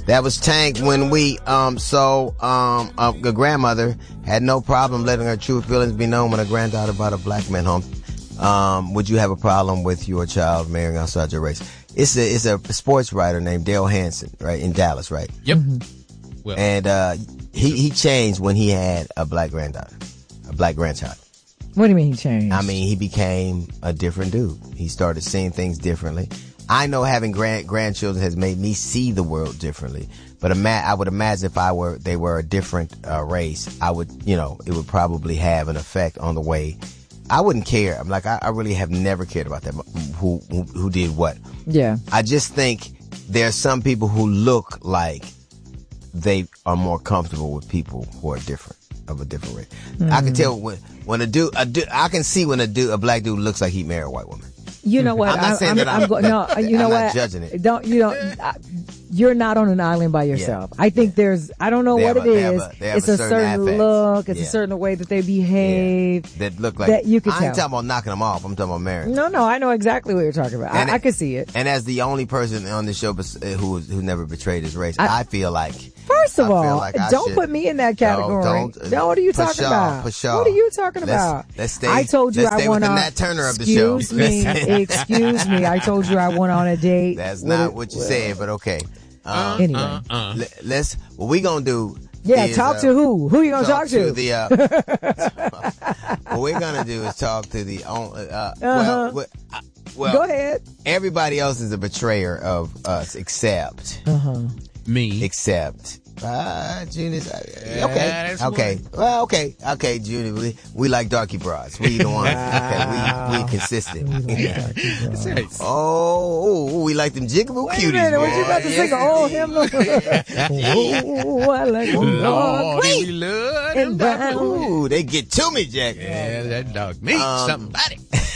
That was Tank when we, a grandmother had no problem letting her true feelings be known when her granddaughter brought a black man home. Would you have a problem with your child marrying outside your race? It's a sports writer named Dale Hansen, right, in Dallas, right? Yep. Well, and he changed when he had a black grandchild. What do you mean he changed? I mean, he became a different dude. He started seeing things differently. I know having grandchildren has made me see the world differently. But I would imagine if they were a different race, it would probably have an effect on the way. I wouldn't care. I'm like, I really have never cared about that. Who did what? Yeah. I just think there are some people who look like they are more comfortable with people who are different, of a different race. Mm. I can tell when I can see when a black dude looks like he married a white woman. You know what? I'm not saying that I'm not judging it. You're not on an island by yourself. Yeah. I think I don't know what it is. It's a certain look. It's a certain way that they behave. That look like, that you can tell. I ain't talking about knocking them off. I'm talking about marriage. No, I know exactly what you're talking about. I can see it. And as the only person on the show who never betrayed his race, I feel like. First of all, don't put me in that category. No, what are you talking about? What are you talking about? Let's stay. I told you I went on. Nat Turner of the show. Excuse me. I told you I went on a date. That's not what you said, but okay. Anyway, what we gonna do? Yeah, talk to who? Who you gonna talk to? What we're gonna do is talk to the. Well, go ahead. Everybody else is a betrayer of us, except me. Except. Junior. Okay. Well, okay, Junior. We like darky broads. We the ones. Okay, we consistent. Oh, we like them jigaboo cuties. Wait a minute, what you about to sing? Oh, him. Oh, I like them. Lord, we love them darky. Ooh, they get to me, Jack. Yeah, that dog meat somebody.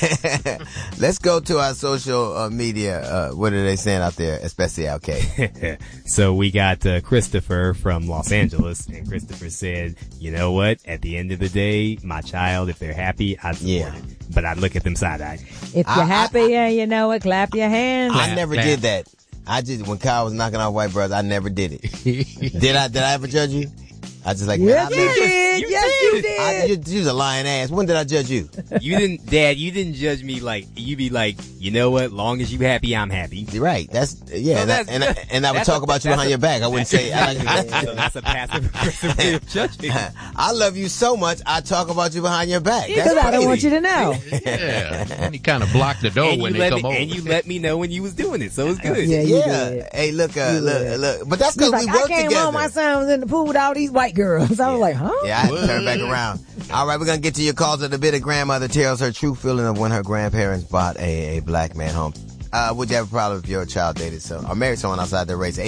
Let's go to our social media. What are they saying out there, especially okay? So we got Christopher from Los Angeles, and Christopher said, you know what? At the end of the day, my child, if they're happy, I'd support it. But I'd look at them side-eye. If you're happy and you know it, clap your hands. I never did that. When Kyle was knocking off white brothers, I never did it. Did I ever judge you? I just like, yes, you did. Yes, you did. You was a lying ass. When did I judge you? You didn't, Dad. You didn't judge me like you be like, you know what? Long as you happy, I'm happy. Right. That's and I would talk about you behind your back. I wouldn't say. So that's a passive aggressive way of judging. I love you so much. I talk about you behind your back. Because I don't want you to know. Yeah. And you kind of block the door when they come over. And you let me know when you was doing it, so it's good. Yeah. Hey, look. But that's because we work together. I came home, my son was in the pool with all these white girls. I was like, huh? Yeah, I had to turn back around. All right, we're going to get to your calls in a bit. A grandmother tells her true feeling of when her grandparents bought a black man home. Would you have a problem if your child dated or married someone outside their race?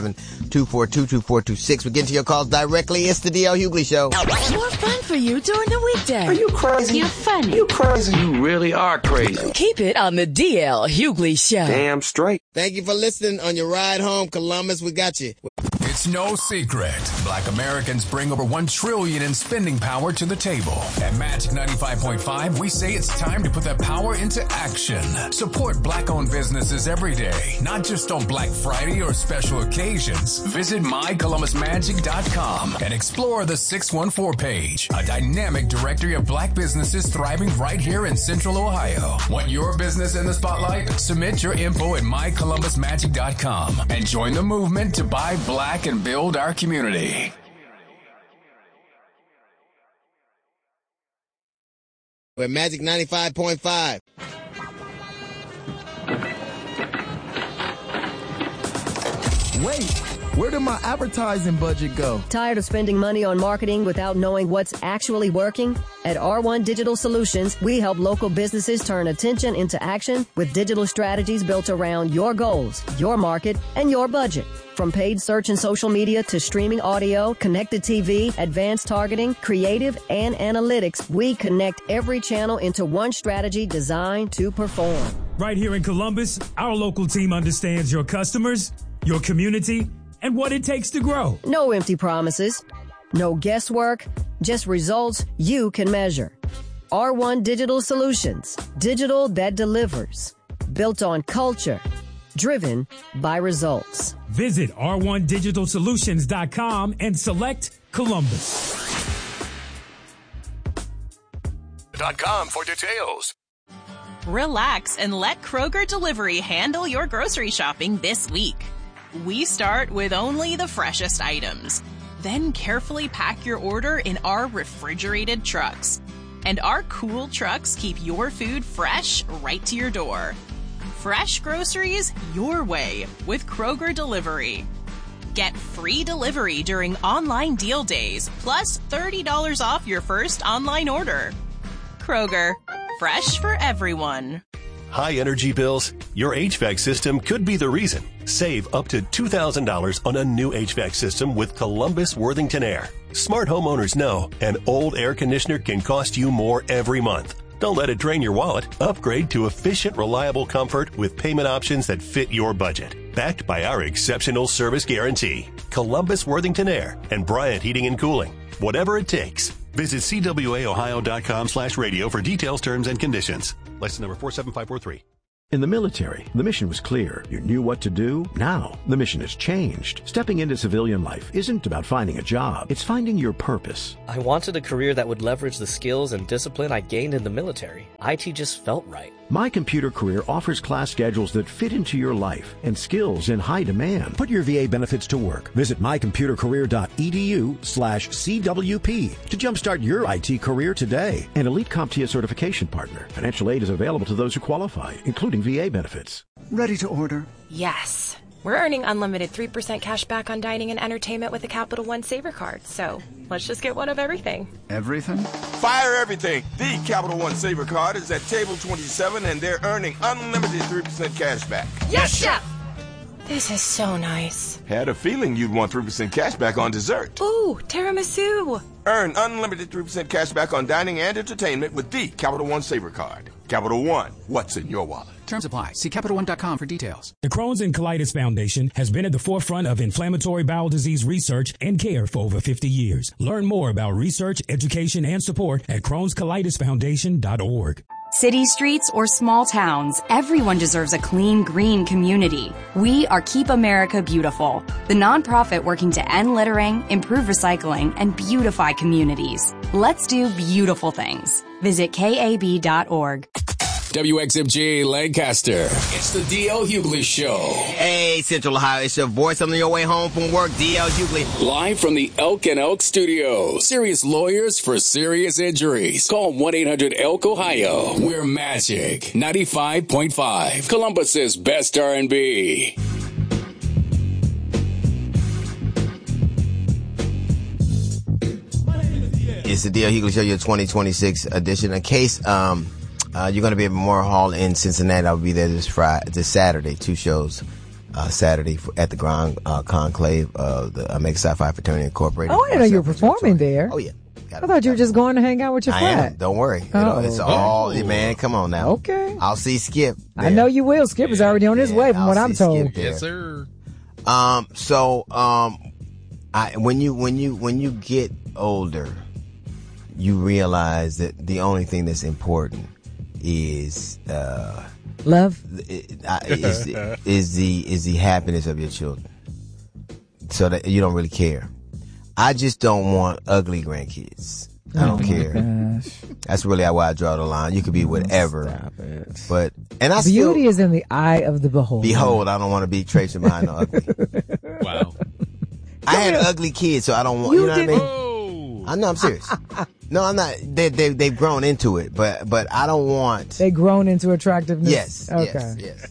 877-242-2426. We're getting to your calls directly. It's the D.L. Hughley Show. More fun for you during the weekday. Are you crazy? You're funny. You crazy. You really are crazy. Keep it on the D.L. Hughley Show. Damn straight. Thank you for listening on your ride home, Columbus. We got you. It's no secret. Black Americans bring over $1 trillion in spending power to the table. At Magic 95.5, we say it's time to put that power into action. Support Black-owned businesses every day, not just on Black Friday or special occasions. Visit mycolumbusmagic.com and explore the 614 page, a dynamic directory of Black businesses thriving right here in Central Ohio. Want your business in the spotlight? Submit your info at mycolumbusmagic.com and join the movement to buy Black and build our community. We're Magic 95.5. Wait, where did my advertising budget go? Tired of spending money on marketing without knowing what's actually working? At R1 Digital Solutions, we help local businesses turn attention into action with digital strategies built around your goals, your market, and your budget. From paid search and social media to streaming audio, connected TV, advanced targeting, creative, and analytics, we connect every channel into one strategy designed to perform. Right here in Columbus, our local team understands your customers, your community, and what it takes to grow. No empty promises, no guesswork, just results you can measure. R1 Digital Solutions, digital that delivers. Built on culture, driven by results. Visit R1digitalsolutions.com and select Columbus. .com for details. Relax and let Kroger Delivery handle your grocery shopping this week. We start with only the freshest items. Then carefully pack your order in our refrigerated trucks. And our cool trucks keep your food fresh right to your door. Fresh groceries your way with Kroger Delivery. Get free delivery during online deal days, plus $30 off your first online order. Kroger, fresh for everyone. High energy bills? Your HVAC system could be the reason. Save up to $2,000 on a new HVAC system with Columbus Worthington Air. Smart homeowners know an old air conditioner can cost you more every month. Don't let it drain your wallet. Upgrade to efficient, reliable comfort with payment options that fit your budget. Backed by our exceptional service guarantee. Columbus Worthington Air and Bryant Heating and Cooling. Whatever it takes. Visit cwaohio.com/radio for details, terms, and conditions. License number 47543. In the military, the mission was clear. You knew what to do. Now, the mission has changed. Stepping into civilian life isn't about finding a job. It's finding your purpose. I wanted a career that would leverage the skills and discipline I gained in the military. IT just felt right. My Computer Career offers class schedules that fit into your life and skills in high demand. Put your VA benefits to work. Visit mycomputercareer.edu/CWP to jumpstart your IT career today. An Elite CompTIA certification partner. Financial aid is available to those who qualify, including VA benefits. Ready to order? Yes. We're earning unlimited 3% cash back on dining and entertainment with the Capital One Saver card. So let's just get one of everything. Everything? Fire everything. The Capital One Saver card is at table 27 and they're earning unlimited 3% cash back. Yes, Chef! This is so nice. Had a feeling you'd want 3% cash back on dessert. Ooh, tiramisu. Earn unlimited 3% cash back on dining and entertainment with the Capital One Saver card. Capital One, what's in your wallet? Terms apply. See CapitalOne.com for details. The Crohn's and Colitis Foundation has been at the forefront of inflammatory bowel disease research and care for over 50 years. Learn more about research, education, and support at Crohn'sColitisFoundation.org. City streets or small towns, everyone deserves a clean, green community. We are Keep America Beautiful, the nonprofit working to end littering, improve recycling, and beautify communities. Let's do beautiful things. Visit KAB.org. WXMG Lancaster. It's the D.L. Hughley Show. Hey, Central Ohio, it's your voice on your way home from work, D.L. Hughley. Live from the Elk and Elk Studios. Serious lawyers for serious injuries. Call 1-800-ELK-OHIO. We're Magic 95.5. Columbus's best R&B. It's the D.L. Hughley Show, your 2026 edition. In case, you're going to be at Memorial Hall in Cincinnati. I'll be there this Saturday, 2 shows. Saturday at the Grand Conclave of the Omega Psi Phi Fraternity Incorporated. Oh, I didn't know you were performing there. Oh, yeah. I thought you were just going to hang out with your friend. I am. Don't worry. It's all, man, come on now. Okay. I'll see Skip there. I know you will. Skip is already on his way from what I'm told. Yes, sir. When you get older, you realize that the only thing that's important is love. Is the happiness of your children, so that you don't really care. I just don't want ugly grandkids. I don't care. Gosh. That's really why I draw the line. You could be whatever, but beauty is in the eye of the beholder. Behold, I don't want to be tracing behind the ugly. Wow. I had an ugly kid, so I don't want. You know what I mean? I know. I'm serious. No, I'm not. They've grown into it, but I don't want. They've grown into attractiveness. Yes. Okay. Yes.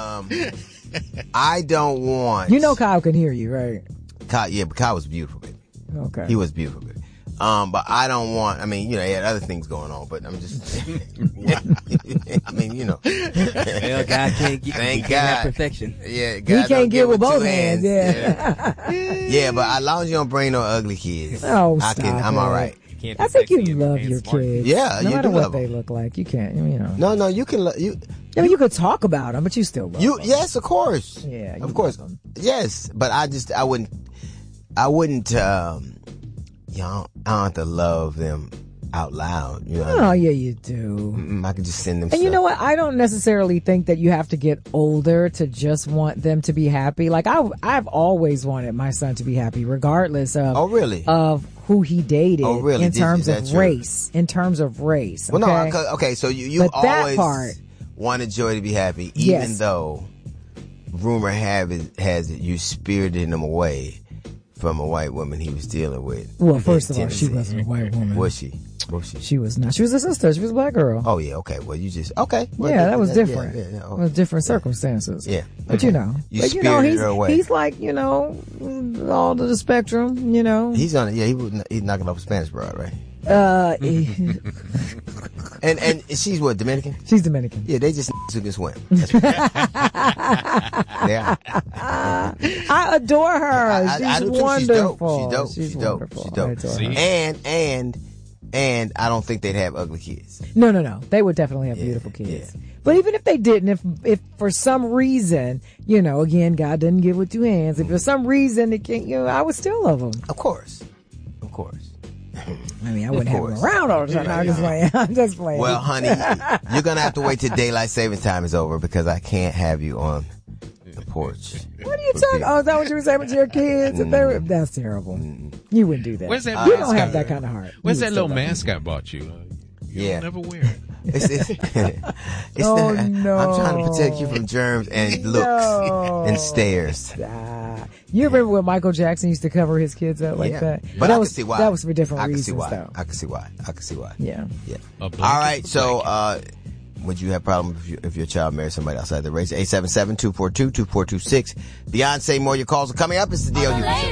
I don't want. You know, Kyle can hear you, right? Kyle, yeah, but Kyle was beautiful, baby. Okay. He was beautiful, baby. But I don't want. I mean, he had other things going on, but I'm just. I mean, Well, God can't have perfection. Yeah, God he can't get with both hands. Yeah. Yeah, but as long as you don't bring no ugly kids, I'm all right. I think you love your kids. Yeah, no you matter do what love they them. look like, you can't. No, you can. I mean, you could talk about them, but you still love them. Yes, of course. Yeah, of course. Yes, but I wouldn't. I don't have to love them. out loud. You know oh, yeah, you do. I can just send them And you know what? I don't necessarily think that you have to get older to just want them to be happy. Like, I've always wanted my son to be happy, regardless of of who he dated. Oh, really? In terms of race. In terms of race. Okay? Well, no, okay, so you always wanted Joey to be happy, even though rumor has it you spirited him away from a white woman he was dealing with. Well, first of all, she wasn't a white woman. Was she? She was not. She was a sister. She was a black girl. Oh, yeah, okay. Well, you just, okay. Well, yeah, that was different. Yeah, it was different circumstances. Yeah. But you know. You spirited her away. He's like, you know, all to the spectrum, you know. He's knocking off a Spanish broad, right? And she's what, Dominican? She's Dominican. Yeah, they just took a swim. Yeah. I adore her. She's wonderful. She's dope. And I don't think they'd have ugly kids. No. They would definitely have beautiful kids. Yeah. But even if they didn't, if for some reason, you know, again, God doesn't give with two hands. If for some reason it can't, you know, I would still love them. Of course. I mean, I wouldn't have them around all the time. I'm just playing. Well, honey, you're going to have to wait till daylight savings time is over because I can't have you on the porch. What are you talking? Oh, is that what you were saying to your kids? That's terrible. You wouldn't do that. Where's that you don't have that kind of heart. Where's that little mask I bought you? You'll never wear it. No. I'm trying to protect you from germs and looks and stares. You remember when Michael Jackson used to cover his kids up like that? But I can see why. That was for different reasons, though. I can see why. Yeah. All right, so would you have a problem if your child married somebody outside the race? 877-242-2426. Beyonce, more your calls are coming up. It's the DLU.